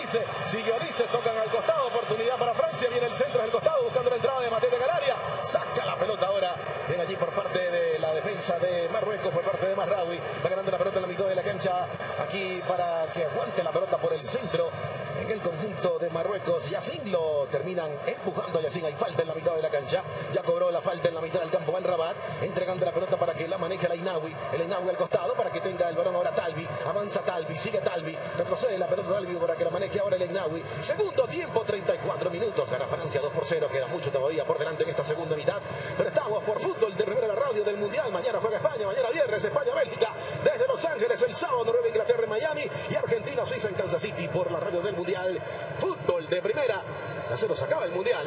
sigue Olise, tocan al costado, oportunidad para Francia, viene el centro del costado, buscando la entrada de Matete Galaria, saca la pelota ahora, ven allí por parte de la defensa de Marruecos, por parte de Mazraoui, va ganando la pelota en la mitad de la cancha, aquí para que aguante la pelota por el centro, en el conjunto de Marruecos. Yacine lo terminan empujando a Yacine. Hay falta en la mitad de la cancha. Ya cobró la falta en la mitad del campo Van Rabat, entregando la pelota para que la maneje el Ainaoui. El Ainaoui al costado para que tenga el balón ahora Talbi. Avanza Talbi, sigue Talbi. Retrocede la pelota Talbi para que la maneje ahora el Ainaoui. Segundo tiempo, 34 minutos. Gana Francia 2-0. Queda mucho todavía por delante en esta segunda mitad. Pero estamos por fútbol de Primera Radio del Mundial. Mañana juega España. Mañana viernes España-Bélgica. Desde Los Ángeles el sábado, Noruega, Inglaterra en Miami. Y Argentina-Suiza en Kansas City por la radio del Mundial. Fútbol de primera. Ya se nos acaba el mundial,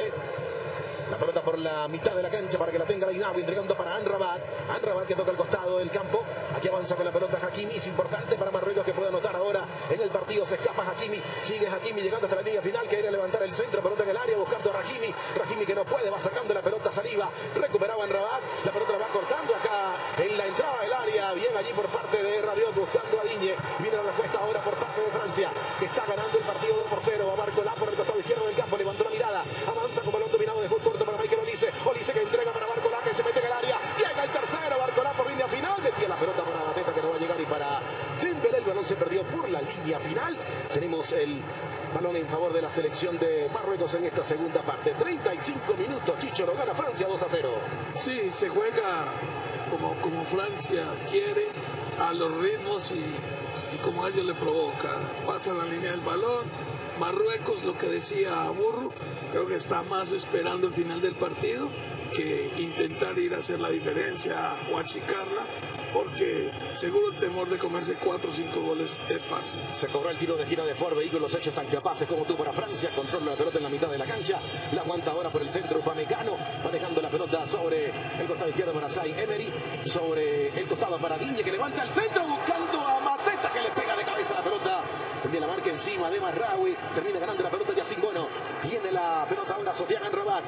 La pelota por la mitad de la cancha para que la tenga el Ainaoui, entregando para Amrabat. Amrabat que toca el costado del campo. Aquí avanza con la pelota Hakimi. Es importante para Marruecos que pueda anotar ahora en el partido. Se escapa Hakimi. Sigue Hakimi llegando hasta la línea final. Quiere levantar el centro. Pelota en el área buscando a Rahimi. Rahimi que no puede. Va sacando la pelota Saliba. Recuperaba Amrabat. La pelota la va cortando acá en la entrada del área. Bien allí por parte de Rabiot buscando a Digne. Viene la respuesta ahora por parte de Francia, que está ganando el partido 2-0. Va Barcola por el costado izquierdo del campo. Levantó la mirada. Avanza con balón dominado de fútbol corto para Michael Olise. Olise que entrega para Barcola, que se mete en el área. Llega el tercero. Barcola por línea final. Metía la pelota para Mateta, que no va a llegar. Y para Dembélé, el balón se perdió por la línea final. Tenemos el balón en favor de la selección de Marruecos en esta segunda parte. 35 minutos. Chicho lo gana Francia 2-0. Sí, se juega como Francia quiere, a los ritmos y como a ellos le provoca. Pasa la línea del balón. Marruecos, lo que decía Burro, creo que está más esperando el final del partido que intentar ir a hacer la diferencia o achicarla, porque seguro el temor de comerse 4 o 5 goles es fácil. Se cobró el tiro de gira de Ford, vehículos hechos tan capaces como tú para Francia. Controla la pelota en la mitad de la cancha, la aguanta ahora por el centro Upamecano, va dejando la pelota sobre el costado izquierdo para Zaïre Emery, sobre el costado para Digne, que levanta el centro buscando a Mateta, que le pega de cabeza la pelota de la marca encima de Mazraoui. Termina ganando la pelota Yacine Bono. Tiene la pelota ahora Sofiane Amrabat.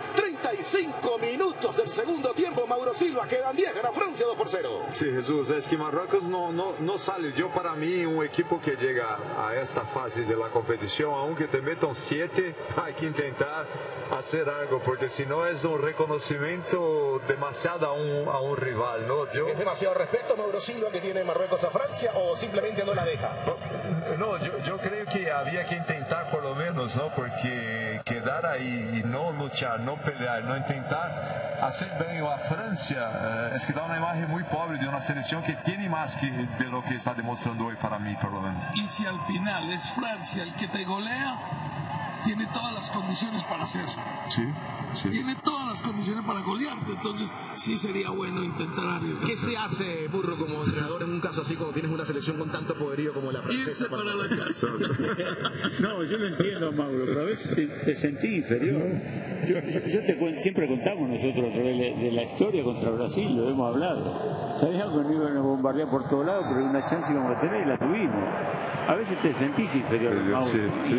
35 minutos del segundo tiempo. Mauro Silva, quedan 10. Gana Francia 2-0. Sí, Jesús, es que Marruecos no sale. Yo, para mí, un equipo que llega a esta fase de la competición, aunque te metan 7, hay que intentar hacer algo, porque si no es un reconocimiento demasiado a un rival, ¿no? ¿Es demasiado respeto, Mauro Silva, que tiene Marruecos a Francia, o simplemente no la deja? No, yo creo que había que intentar por lo menos, ¿no? Porque quedar ahí y no luchar, no pelear, no intentar hacer daño a Francia, es que da una imagen muy pobre de una selección que tiene más que de lo que está demostrando hoy para mí, por lo menos. Y si al final es Francia el que te golea, tiene todas las condiciones para hacerlo. Sí. Tiene todas las condiciones para golearte, entonces sí sería bueno intentar arriesgar. ¿Qué se hace, Burro, como entrenador en un caso así, cuando tienes una selección con tanto poderío como la francesa? Irse para la casa. No, yo lo entiendo, Mauro, pero a veces te sentí inferior. Siempre contamos nosotros a través de la historia contra Brasil, lo hemos hablado. Sabíamos que nos iban a bombardear por todos lados, pero una chance íbamos a tener y la tuvimos. A veces te sentís inferior, Mauro. Sí.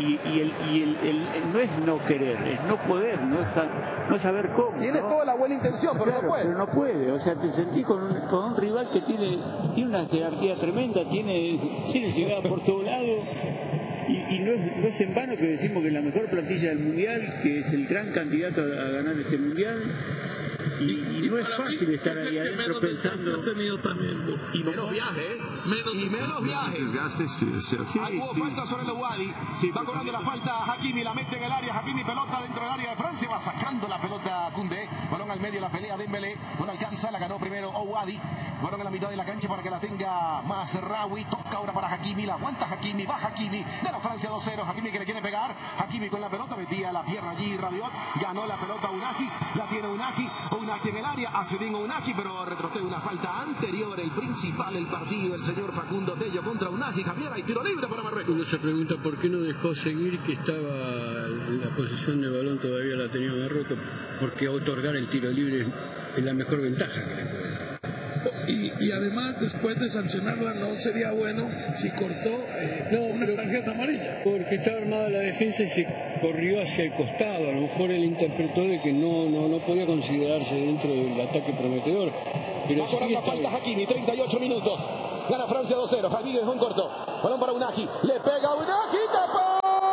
Y no es no querer, es no poder, no es saber cómo. Tienes toda la buena intención, pero claro, no puede. Pero no puede, o sea, te sentís con un rival que tiene una jerarquía tremenda, tiene llegada por todos lados. Y no es en vano que decimos que la mejor plantilla del Mundial, que es el gran candidato a ganar este Mundial. Y no es fácil estar ahí adentro pensando. Y menos viaje, menos viajes. Hubo falta sobre el Ouadi. Va cobrando la falta Hakimi, la mete en el área. Hakimi, pelota dentro del área de Francia. Va sacando la pelota Koundé. Balón al medio, la pelea de Dembélé. No alcanza, la ganó primero Ouadi. Balón en la mitad de la cancha para que la tenga Mazraoui. Toca ahora para Hakimi, la aguanta Hakimi. Va Hakimi, gana Francia 2-0. Hakimi que le quiere pegar. Hakimi con la pelota, metía la pierna allí Rabiot. Ganó la pelota Unagi. La tiene Unagi en el área, hace bien Unagi, pero retrocede una falta anterior, el principal del partido, el señor Facundo Tello contra Unagi. Javier, hay tiro libre para Marruecos. Uno se pregunta por qué no dejó seguir, que estaba la posición de balón todavía la tenía Marruecos, porque otorgar el tiro libre es la mejor ventaja que le puede dar. Y además, después de sancionarla, no sería bueno si cortó una tarjeta amarilla. Porque estaba armada la defensa y se corrió hacia el costado. A lo mejor él interpretó de que no podía considerarse dentro del ataque prometedor. Pero va cobrando la falta Hakimi, 38 minutos. Gana Francia 2-0. Hakimi dejó un corto. Balón para Unagi. Le pega Unagi, tapó.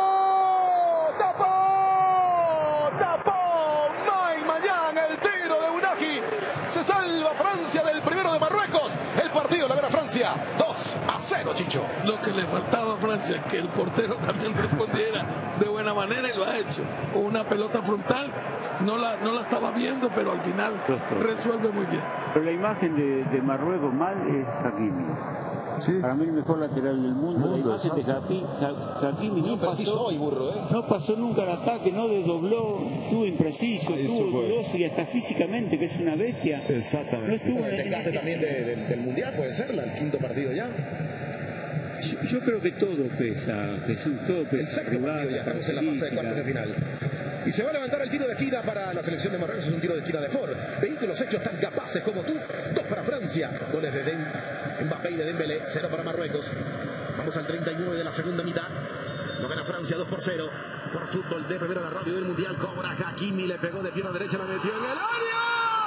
2-0, Chicho. Lo que le faltaba a Francia, que el portero también respondiera de buena manera, y lo ha hecho. Una pelota frontal, no la estaba viendo, pero al final resuelve muy bien. Pero la imagen de Marruecos mal es Hakimi. Sí. Para mí el mejor lateral del mundo. La imagen de Hakimi no pasó nunca el ataque, no desdobló, estuvo impreciso, estuvo dudoso y hasta físicamente, que es una bestia. Exactamente. No estuvo El desgaste también del Mundial, puede ser, el quinto partido ya. Yo creo que todo pesa, Jesús, todo pesa. El sexto partido, ya estamos en la fase de cuartos de final. Y se va a levantar el tiro de esquina para la selección de Marruecos. Es un tiro de esquina de Ford. Vehículos hechos tan capaces como tú. 2 para Francia. Goles de Mbappé y de Dembélé. 0 para Marruecos. Vamos al 39 de la segunda mitad. Lo gana Francia 2-0. Por fútbol de primera la radio del Mundial. Cobra Hakimi. Le pegó de pierna derecha. La metió en el área.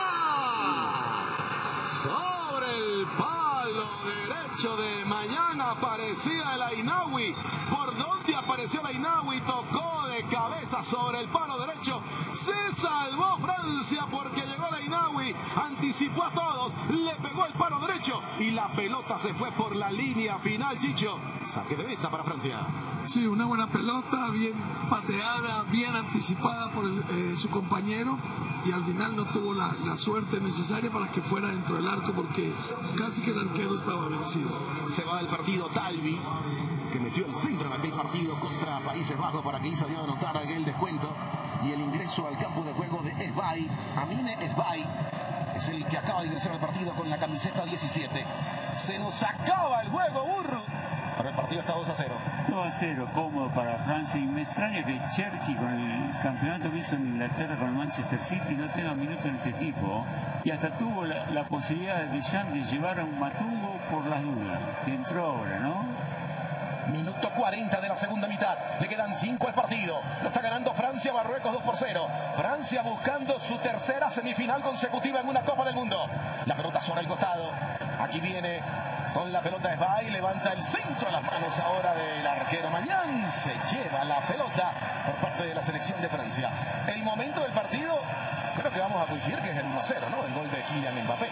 Sobre el palo derecho de Mañana aparecía el Ainaoui. ¿Por dónde apareció el Ainaoui? Tocó de cabeza sobre el palo derecho. Se salvó Francia porque llegó el Ainaoui. Anticipó a todos. Le pegó el palo derecho. Y la pelota se fue por la línea final, Chicho. Saque de vista para Francia. Sí, una buena pelota, bien pateada, bien anticipada por su compañero. Y al final no tuvo la suerte necesaria para que fuera dentro del arco, porque casi que el arquero estaba vencido. Se va del partido Talvi, que metió el centro en aquel partido contra Países Bajos para que Isa dio a anotar aquel descuento. Y el ingreso al campo de juego de Esbay, Amine Esbay, es el que acaba de ingresar al partido con la camiseta 17. Se nos acaba el juego, burro. Pero el partido está 2-0. 2-0, cómodo para Francia. Y me extraña que Cherki, con el campeonato que hizo en Inglaterra con el Manchester City, no tenga minutos en este equipo. Y hasta tuvo la posibilidad de Deschamps de llevar a un Matungo por las dudas. Que entró ahora, ¿no? Minuto 40 de la segunda mitad. Le quedan 5 al partido. Lo está ganando Francia, Marruecos 2-0. Francia buscando su tercera semifinal consecutiva en una Copa del Mundo. La pelota sobre el costado. Aquí viene con la pelota Esbay. Levanta el centro a las manos ahora del arquero Mañán. Se lleva la pelota por parte de la selección de Francia. El momento del partido, creo que vamos a coincidir que es el 1-0, ¿no? El gol de Kylian Mbappé.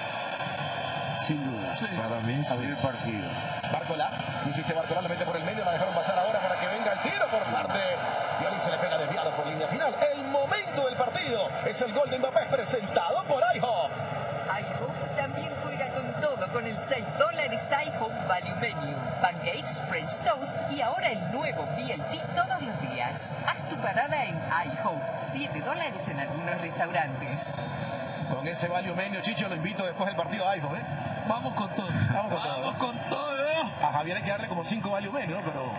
Sin duda. Sí. Para mí, sí. Abrir el partido. Barcola, insiste Barcola, le mete por el medio, la dejaron pasar ahora para que venga el tiro por parte. Y ahí se le pega desviado por línea final. El momento del partido es el gol de Mbappé presentado por IHOP. IHOP también juega con todo con el $6 IHOP Value Menu. Pancakes, French Toast y ahora el nuevo BLT todos los días. Haz tu parada en IHOP. $7 en algunos restaurantes. Con ese Value Menu, Chicho, lo invito después del partido a IHOP, ¿eh? Vamos con todo. Vamos con todo. A Javier hay que darle como 5 Value Menu, ¿no? Pero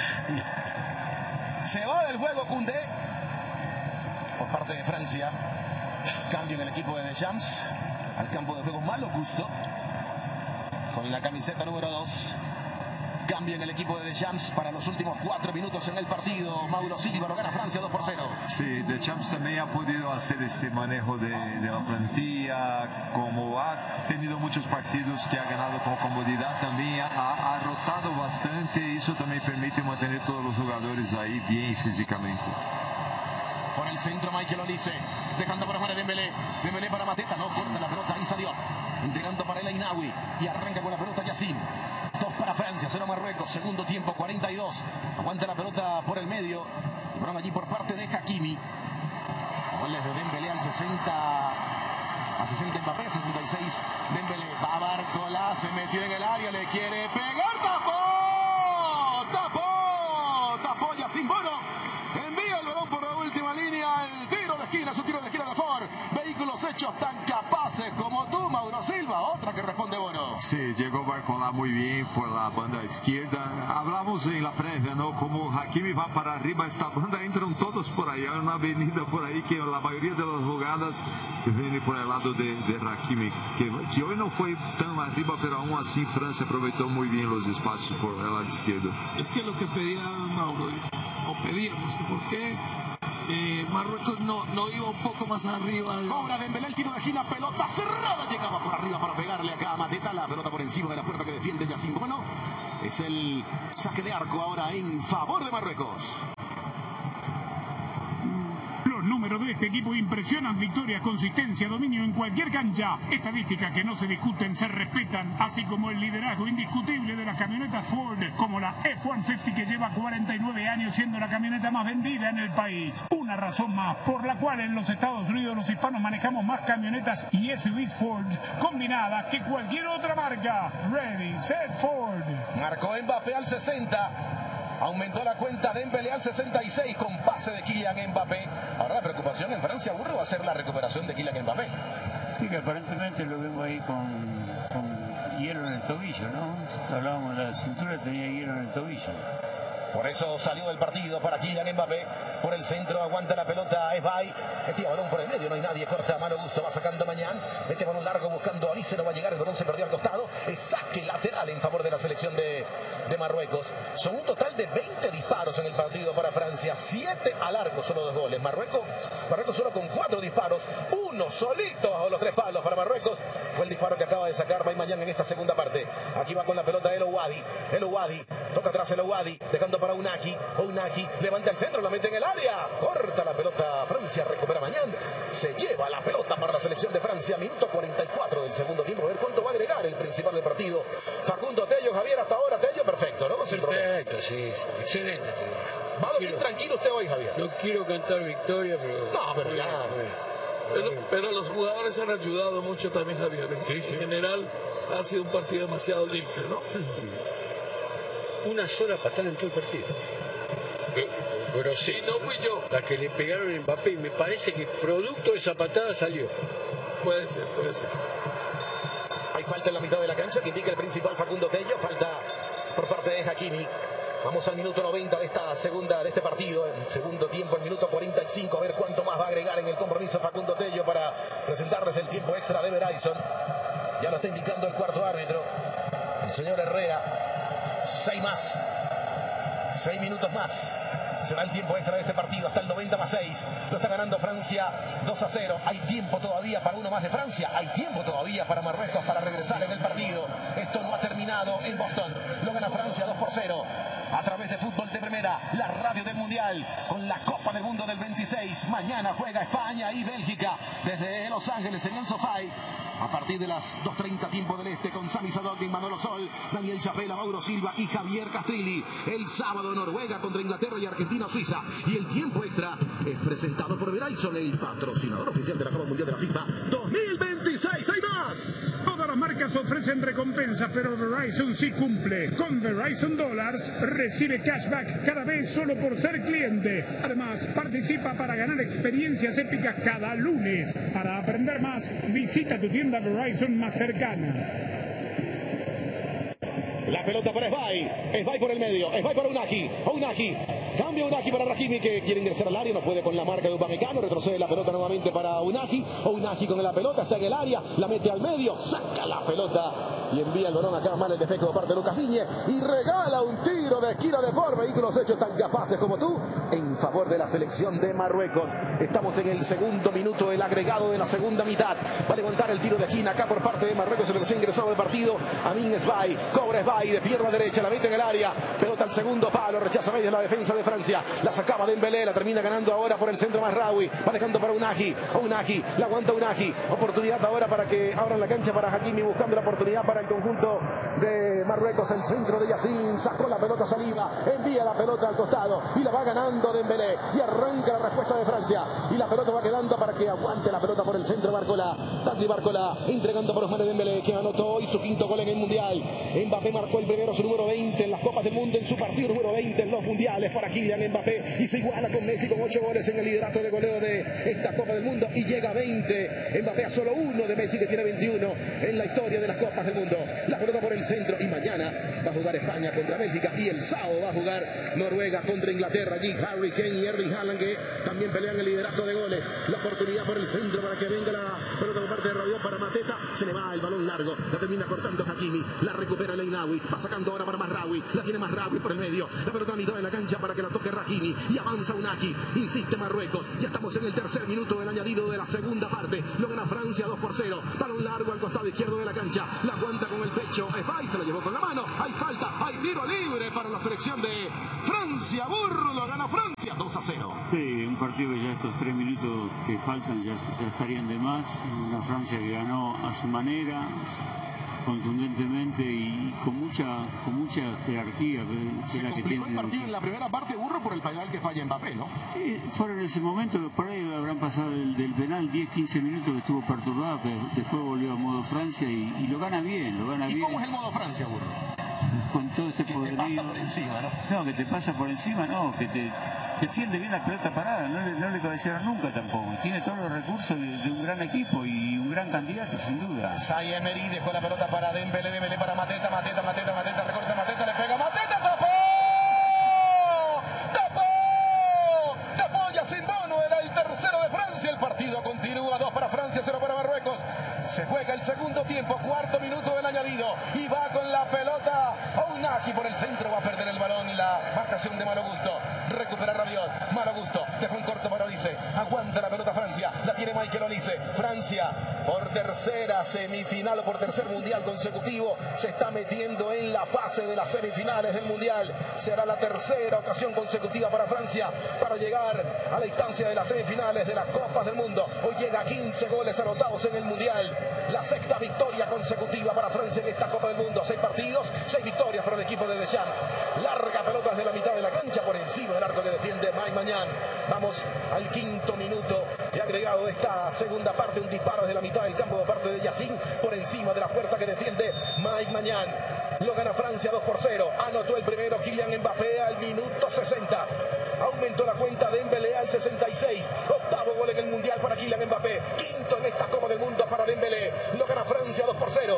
se va del juego Koundé por parte de Francia. Cambio en el equipo de Deschamps al campo de juego Malo Gusto con la camiseta número 2. Cambio en el equipo de Deschamps para los últimos 4 minutos en el partido. Mauro Silva lo gana Francia 2-0. Sí, Deschamps también ha podido hacer este manejo de la plantilla, como ha tenido muchos partidos que ha ganado con comodidad, también ha rotado bastante y eso también permite mantener todos los jugadores ahí bien físicamente. Por el centro Michael Olise, dejando para afuera Dembélé. Dembélé para Mateta, no corta la pelota, ahí salió. Entregando para el Ainaoui y arranca con la pelota Yacine. 2 para Francia, 0 Marruecos, segundo tiempo 42. Aguanta la pelota por el medio. Fueron allí por parte de Hakimi. Goles de Dembélé al 60. A 60 Mbappé, 66 Dembélé. Va a Barcola, se metió en el área, le quiere pegar. Tapó Yacine Bono. Envía el balón por la última línea. El tiro de esquina, es un tiro de esquina de Ford. Vehículos hechos tan capaces como tú, Mauro Silva. Otra que responde Bono. Sí, llegó Barcola muy bien por la banda izquierda. Hablamos en la previa, ¿no? Como Hakimi va para arriba, esta banda entran todos por ahí. Hay una avenida por ahí que la mayoría de las jugadas viene por el lado de Hakimi, que hoy no fue tan arriba, pero aún así Francia aprovechó muy bien los espacios por el lado izquierdo. Es que lo que pedía Mauro, o pedíamos, que por qué Marruecos no iba un poco más arriba. Cobra Dembélé el tiro de esquina, pelota cerrada, llegaba por arriba para pegarle acá a Mateta, la pelota por encima de la puerta que defiende Yacine Bono. Es el saque de arco ahora en favor de Marruecos. Los números de este equipo impresionan victorias, consistencia, dominio en cualquier cancha. Estadísticas que no se discuten, se respetan, así como el liderazgo indiscutible de las camionetas Ford, como la F-150 que lleva 49 años siendo la camioneta más vendida en el país. Una razón más por la cual en los Estados Unidos los hispanos manejamos más camionetas y SUVs Ford combinadas que cualquier otra marca. Ready, set, Ford. Marcó Mbappé al 60. Aumentó la cuenta de Dembélé al 66 con pase de Kylian Mbappé. Ahora la preocupación en Francia, Burro, va a ser la recuperación de Kylian Mbappé. Sí, que aparentemente lo vemos ahí con hielo en el tobillo, ¿no? Hablábamos de la cintura, tenía hielo en el tobillo. Por eso salió del partido para Kylian Mbappé. Por el centro aguanta la pelota Esbay. Mete balón por el medio, no hay nadie. Corta a mano Gusto, va sacando Mañán. Mete balón largo buscando a Alice, no va a llegar. El balón se perdió al costado. Es saque lateral en favor de la selección de Marruecos. Son un total de 20 disparos en el partido para Francia. 7 al arco, solo 2 goles. Marruecos solo con 4 disparos. Uno solito bajo los 3 palos para Marruecos. Fue el disparo que acaba de sacar Mañán en esta segunda parte. Aquí va con la pelota El Ouadi. El Ouadi toca atrás El Ouadi, dejando para Unagi. Unagi levanta el centro, la mete en el área. Corta la pelota Francia, recupera Mañán. Se lleva la pelota para la selección de Francia. Minuto 44 del segundo tiempo. A ver cuánto va a agregar el principal del partido. Facundo Tello, Javier, hasta ahora Tello, perfecto, ¿no? Perfecto, sí. Excelente. Va a dormir tranquilo usted hoy, Javier. No quiero cantar victoria, pero... No, pero ya... Pero los jugadores han ayudado mucho también, Javier. Sí, sí. En general ha sido un partido demasiado limpio, ¿no? Una sola patada en todo el partido. Sí, no fui yo. La que le pegaron a Mbappé, y me parece que producto de esa patada salió. Puede ser. Hay falta en la mitad de la cancha que indica el principal Facundo Tello. Falta por parte de Hakimi. Vamos al minuto 90 de este partido, el segundo tiempo, el minuto 45, a ver cuánto más va a agregar en el compromiso Facundo Tello para presentarles el tiempo extra de Verizon. Ya lo está indicando el cuarto árbitro, el señor Herrera. 6 más, 6 minutos más. Será el tiempo extra de este partido hasta el 90 más 6. Lo está ganando Francia 2-0. Hay tiempo todavía para uno más de Francia. Hay tiempo todavía para Marruecos para regresar en el partido. Esto no ha terminado en Boston. Lo gana Francia 2-0. A través de Fútbol de Primera, la radio del Mundial, con la Copa del Mundo del 26. Mañana juega España y Bélgica desde Los Ángeles en el SoFi. A partir de las 2:30 tiempo del este, con Sami Sadovnik, Manolo Sol, Daniel Chapela, Mauro Silva y Javier Castrilli. El sábado Noruega contra Inglaterra y Argentina-Suiza. Y el tiempo extra es presentado por Verizon, el patrocinador oficial de la Copa Mundial de la FIFA 2026. ¡Hay más! Todas las marcas ofrecen recompensas, pero Verizon sí cumple. Con Verizon Dollars recibe cashback cada vez solo por ser cliente. Además, participa para ganar experiencias épicas cada lunes. Para aprender más, visita tu tienda Verizon más cercana. La pelota para Esbay. Esbay por el medio. Esbay para Unagi. Unagi. Cambia Unagi para Rahimi, que quiere ingresar al área. No puede con la marca de Upamecano. Retrocede la pelota nuevamente para Unagi. Unagi con la pelota. Está en el área. La mete al medio. Saca la pelota. Y envía el balón acá mal el despejo de parte de Lucas Digne. Y regala un tiro de esquina de Ford. Vehículos hechos tan capaces como tú. En favor de la selección de Marruecos. Estamos en el segundo minuto. El agregado de la segunda mitad. Va a levantar el tiro de esquina acá por parte de Marruecos. El que se ha ingresado al partido. Amin Esbay. Cobra Esbay de pierna derecha. La mete en el área. Pelota al segundo palo. Rechaza media la defensa de Francia. La sacaba Dembélé. La termina ganando ahora por el centro Mazraoui. Va dejando para Unagi. Unagi. La aguanta Unagi. Oportunidad ahora para que abran la cancha para Hakimi. Buscando la oportunidad para el conjunto de Marruecos. El centro de Yacine. Sacó la pelota Saliba. Envía la pelota al costado. Y la va ganando Dembélé. Y arranca la respuesta de Francia. Y la pelota va quedando para que aguante la pelota por el centro Barcola. Dani Barcola entregando por Ousmane Dembélé, que anotó hoy su quinto gol en el Mundial. Mbappé marcó el primero, su número 20 en las Copas del Mundo, en su partido número 20 en los Mundiales para Kylian Mbappé. Y se iguala con Messi con 8 goles en el liderato de goleo de esta Copa del Mundo. Y llega a 20. Mbappé a solo uno de Messi, que tiene 21 en la historia de las Copas del Mundo. La pelota por el centro. Y mañana va a jugar España contra Bélgica. Y el sábado va a jugar Noruega contra Inglaterra. Allí Harry Kane y Erling Haaland, que también pelean el liderato de goles. La oportunidad por el centro para que venga la pelota por parte de Rabiot para Mateta. Se le va el balón largo. La termina cortando Hakimi. La recupera Leinawi. Va sacando ahora para Mazraoui. La tiene Mazraoui por el medio. La pelota a mitad de la cancha para que la toque Rahimi. Y avanza Unagi. Insiste Marruecos. Ya estamos en el tercer minuto del añadido de la segunda parte. Lo gana Francia 2-0. Balón largo al costado izquierdo de la cancha. La aguanta levanta con el pecho. Esbay se lo llevó con la mano. Hay falta, hay tiro libre para la selección de Francia. Burro lo gana Francia 2-0. Sí, un partido que ya estos 3 minutos que faltan ya estarían de más. Una Francia que ganó a su manera, contundentemente y con mucha jerarquía. Se complicó el partido en la primera parte, Burro, por el penal que falla Mbappé, ¿no? Fueron en ese momento, por ahí habrán pasado del penal 10-15 minutos que estuvo perturbado, pero después volvió a modo Francia y lo gana bien, ¿Y cómo es el modo Francia, Burro? Con todo este poderío. Te pasa por encima, ¿no? No, que te pasa por encima, no, que te defiende bien la pelota parada, no le cabecearon nunca tampoco. Tiene todos los recursos de un gran equipo y un gran candidato, sin duda. Zaire Emery dejó la pelota para Dembélé, Dembélé para Mateta, recorta Mateta, le pega Mateta, tapó Yacine Bono, era el tercero de Francia. El partido continúa, 2 para Francia, 0 para Marruecos. Se juega el segundo tiempo, 4º minuto del añadido y va con la pelota Ounahi por el centro, va a perder el balón, la marcación de Malo Gusto. Recupera Rabiot, Malo Gusto, dejó un corto para Olise, aguanta la pelota Francia, la tiene Michael Olise. Francia por tercera semifinal o por tercer mundial consecutivo se está metiendo en la fase de las semifinales del mundial. Será la tercera ocasión consecutiva para Francia para llegar a la instancia de las semifinales de las Copas del Mundo. Hoy llega a 15 goles anotados en el mundial, la sexta victoria consecutiva para Francia en esta Copa del Mundo. 6 partidos, 6 victorias para el equipo de Deschamps. Larga pelota desde la mitad de la cancha por encima del arco que defiende Mike Maignan. Vamos al 5º minuto y agregado de esta segunda parte, un disparo desde la mitad del campo de parte de Yacine por encima de la puerta que defiende Mike Maignan. Lo gana Francia 2-0. Anotó el primero Kylian Mbappé al minuto 60. Aumentó la cuenta de Dembélé al 66. 8º gol en el mundial para Kylian Mbappé. 5º en esta Copa del Mundo para Dembélé. Lo gana Francia 2-0.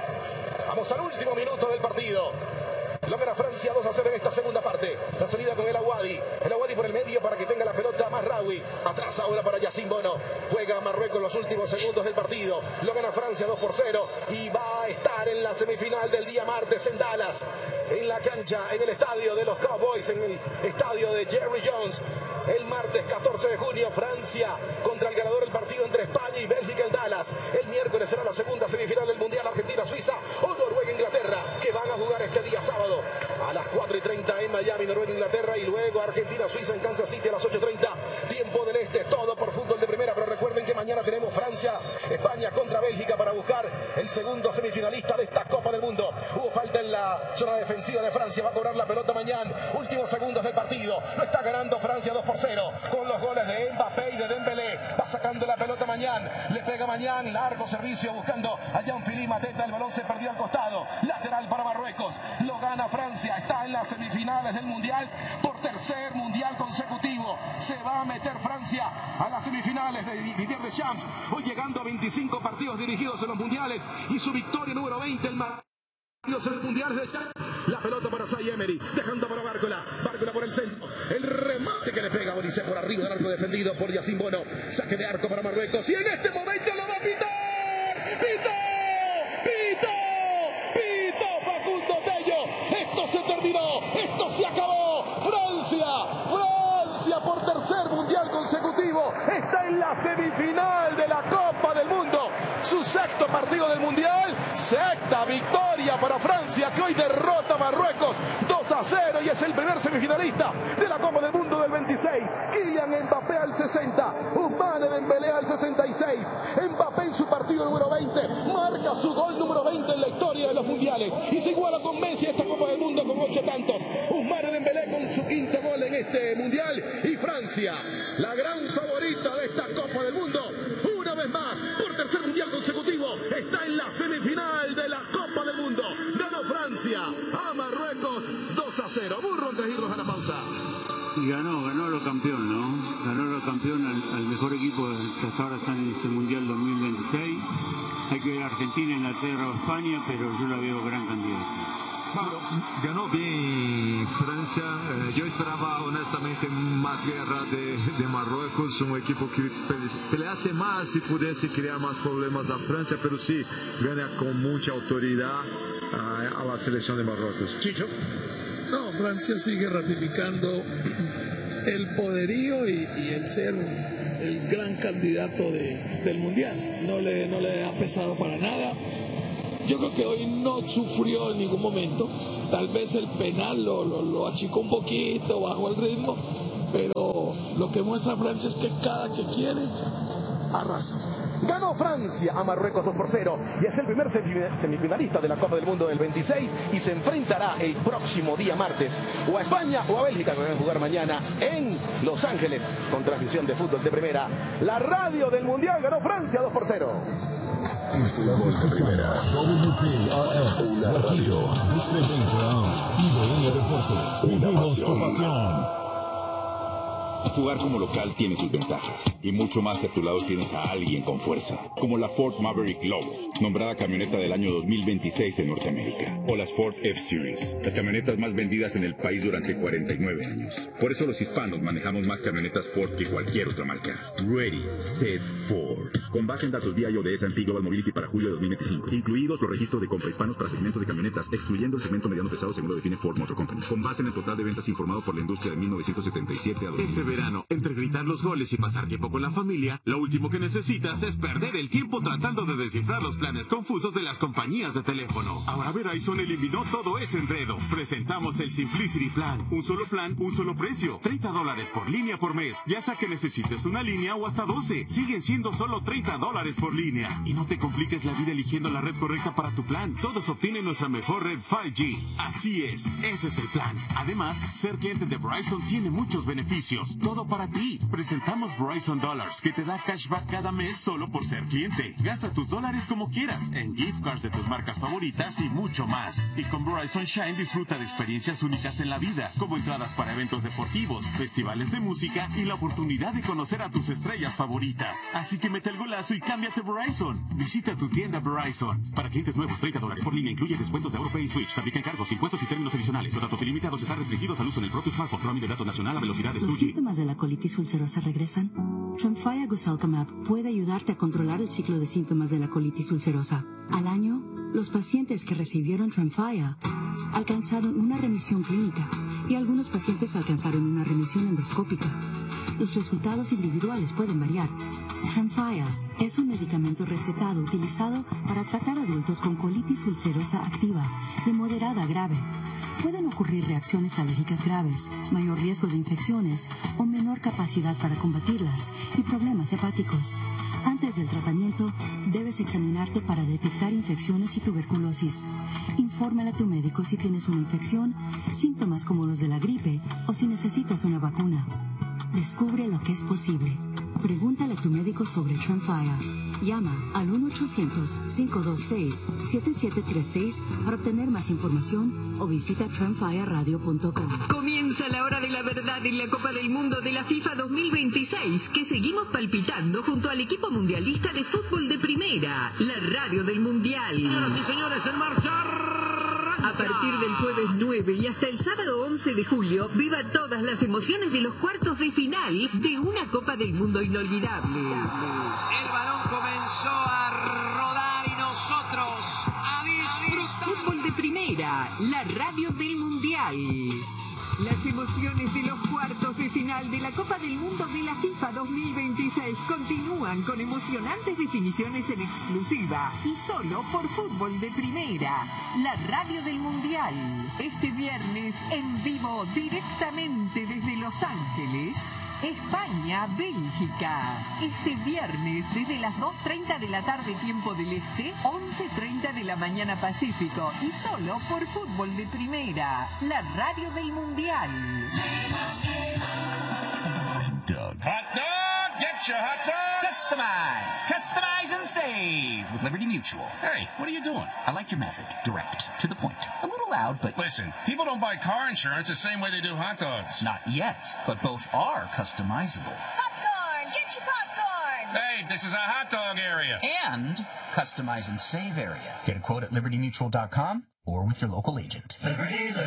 Vamos al último minuto del partido. Lo gana Francia 2-0 en esta segunda parte. La salida con El Aouadi por el medio para que tenga la pelota Mazraoui. Atrás ahora para Yacine Bono. Juega Marruecos los últimos segundos del partido. Lo gana Francia 2-0 y va a estar en la semifinal del día martes en Dallas. En la cancha, en el estadio de los Cowboys, en el estadio de Jerry Jones. El martes 14 de junio, Francia contra el ganador del partido entre España y Bélgica en Dallas. El miércoles será la segunda semifinal del Mundial, Argentina-Suiza o Noruega-Inglaterra, que van a jugar este día sábado a las 4:30 en Miami, Noruega-Inglaterra, y luego Argentina-Suiza en Kansas City a las 8:30, tiempo del este, todo por fútbol de primera. Pero recuerden que mañana tenemos Francia-España contra Bélgica para buscar el segundo semifinalista de esta Copa del Mundo. Hubo falta en la zona defensiva de Francia, va a cobrar la pelota mañana, últimos segundos del partido. Lo está ganando Francia 2-0 con los goles de Mbappé y de Dembélé. Va sacando la pelota Maignan, le pega Maignan, largo servicio buscando a Jean-Philippe Mateta. El balón se perdió al costado, lateral para Marruecos. Lo gana Francia, está en las semifinales del mundial por tercer mundial consecutivo. Se va a meter Francia a las semifinales de Didier Deschamps, hoy llegando a 25 partidos dirigidos en los mundiales y su victoria número 20 en los mundiales de Champs. La pelota para Zaire Emery, dejando para Bárcola por el centro, el remate que le pega a Olise por arriba del arco defendido por Yacine Bono. Saque de arco para Marruecos y en este momento lo va a pitar. ¡Pito! Facundo Tello. Esto se terminó, esto se acabó. Francia por tercer mundial consecutivo está en la semifinal de la Copa del Mundo. Su sexto partido del mundial, sexta victoria para Francia, que hoy derrota a Marruecos 2-0 y es el primer semifinalista de la Copa del Mundo del 26. Kylian Mbappé al 60, Ousmane Dembélé al 66. Mbappé en su partido número 20 marca su gol número 20 en la historia de los mundiales y se iguala con Messi esta Copa del Mundo con 8 tantos. Ousmane Dembélé con su quinto gol en este mundial y Francia, la gran favorita de esta Copa del Mundo, una vez más, por tercer mundial consecutivo, está en la semifinal de la Copa del Mundo. Ganó Francia a Marruecos 2-0. Burro, antes de irnos a la pausa. Y ganó lo campeón, ¿no? Ganó lo campeón al mejor equipo que hasta ahora está en ese mundial 2026. Hay que ver Argentina, Inglaterra o España, pero yo la veo gran candidata. Ganó bien Francia. Yo esperaba honestamente más guerra de Marruecos, un equipo que pelease más y pudiese crear más problemas a Francia, pero sí gana con mucha autoridad a la selección de Marruecos. Chicho. No, Francia sigue ratificando el poderío y el ser el gran candidato del mundial. No le ha pesado para nada. Yo creo que hoy no sufrió en ningún momento. Tal vez el penal lo achicó un poquito, bajó el ritmo, pero lo que muestra Francia es que cada que quiere, arrasa. Ganó Francia a Marruecos 2-0 y es el primer semifinalista de la Copa del Mundo del 26 y se enfrentará el próximo día martes o a España o a Bélgica, que van a jugar mañana en Los Ángeles con transmisión de fútbol de primera. La radio del Mundial ganó Francia 2-0. Estás escuchando WPRX, Guajiro, IBM Deportes. Vivimos tu pasión. Jugar como local tiene sus ventajas y mucho más si a tu lado tienes a alguien con fuerza, como la Ford Maverick Lobo, nombrada camioneta del año 2026 en Norteamérica, o las Ford F-Series, las camionetas más vendidas en el país durante 49 años. Por eso los hispanos manejamos más camionetas Ford que cualquier otra marca. Ready, Set, Ford. Con base en datos VIO de S&P Global Mobility para julio de 2025, incluidos los registros de compra hispanos para segmentos de camionetas, excluyendo el segmento mediano pesado según lo define Ford Motor Company. Con base en el total de ventas informado por la industria de 1977 a 2000. Verano, entre gritar los goles y pasar tiempo con la familia, lo último que necesitas es perder el tiempo tratando de descifrar los planes confusos de las compañías de teléfono. Ahora Verizon eliminó todo ese enredo. Presentamos el Simplicity Plan. Un solo plan, un solo precio. $30 por línea por mes. Ya sea que necesites una línea o hasta 12. Siguen siendo solo $30 por línea. Y no te compliques la vida eligiendo la red correcta para tu plan. Todos obtienen nuestra mejor red 5G. Así es, ese es el plan. Además, ser cliente de Verizon tiene muchos beneficios. Todo para ti. Presentamos Verizon Dollars, que te da cashback cada mes solo por ser cliente. Gasta tus dólares como quieras, en gift cards de tus marcas favoritas y mucho más. Y con Verizon Shine disfruta de experiencias únicas en la vida, como entradas para eventos deportivos, festivales de música y la oportunidad de conocer a tus estrellas favoritas. Así que mete el golazo y cámbiate Verizon. Visita tu tienda Verizon. Para clientes nuevos, $30 por línea incluye descuentos de AutoPay y Switch. Aplica cargos, impuestos y términos adicionales. Los datos ilimitados están restringidos al uso en el propio smartphone. Roaming de datos nacional a velocidades 2G. ¿Los síntomas de la colitis ulcerosa regresan? Tremfya Guselkumab puede ayudarte a controlar el ciclo de síntomas de la colitis ulcerosa. Al año, los pacientes que recibieron Tremfya alcanzaron una remisión clínica y algunos pacientes alcanzaron una remisión endoscópica. Los resultados individuales pueden variar. Tremfya es un medicamento recetado utilizado para tratar adultos con colitis ulcerosa activa de moderada a grave. Pueden ocurrir reacciones alérgicas graves, mayor riesgo de infecciones o menor capacidad para combatirlas y problemas hepáticos. Antes del tratamiento, debes examinarte para detectar infecciones y tuberculosis. Infórmale a tu médico si tienes una infección, síntomas como los de la gripe o si necesitas una vacuna. Descubre lo que es posible. Pregúntale a tu médico sobre Tremfya. Llama al 1-800-526-7736 para obtener más información o visita tremfyaradio.com. Comienza la hora de la verdad en la Copa del Mundo de la FIFA 2026, que seguimos palpitando junto al equipo mundialista de fútbol de primera, la radio del Mundial. Señoras y señores, en marcha. A partir del jueves 9 y hasta el sábado 11 de julio, viva todas las emociones de los cuartos de final de una Copa del Mundo inolvidable. El balón comenzó a rodar y nosotros a disfrutar. Fútbol de primera, la radio del Mundial. Las emociones de los cuartos de final de la Copa del Mundo de la FIFA 2026 continúan con emocionantes definiciones en exclusiva y solo por Fútbol de Primera, la radio del Mundial. Este viernes en vivo directamente desde Los Ángeles, España, Bélgica. Este viernes desde las 2:30 de la tarde tiempo del Este, 11:30 de la mañana Pacífico y solo por Fútbol de Primera, la radio del Mundial. Hot dog, get your hot dog. Customize and save with Liberty Mutual. Hey, what are you doing? I like your method, direct, to the point. A little loud, but... Listen, people don't buy car insurance the same way they do hot dogs. Not yet, but both are customizable. Popcorn! Get your popcorn! Hey, this is a hot dog area. And customize and save area. Get a quote at libertymutual.com or with your local agent.